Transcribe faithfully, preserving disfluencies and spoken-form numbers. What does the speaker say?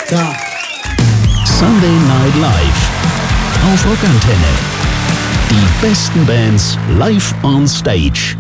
Da. Sunday Night Live auf Rockantenne. Die besten Bands live on stage.